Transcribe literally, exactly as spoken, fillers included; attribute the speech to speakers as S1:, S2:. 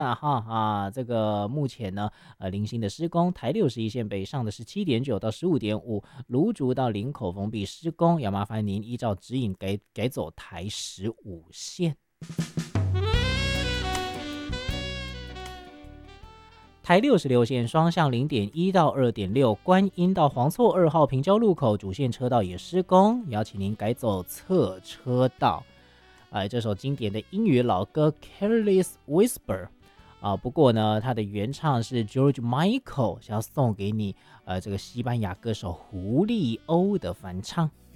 S1: 啊哈啊，这个目前呢，呃，零星的施工，台六十一线北上的十七点九到十五点五，芦竹到林口封闭施工，要麻烦您依照指引改改走台十五线。台六十六线双向零点一到二点六，观音到黄厝二号平交路口主线车道也施工，邀请您改走侧车道。哎，这首经典的英语老歌《Careless Whisper》啊，不过呢，它的原唱是 George Michael，想要送给你，呃，这个西班牙歌手胡利欧的翻唱。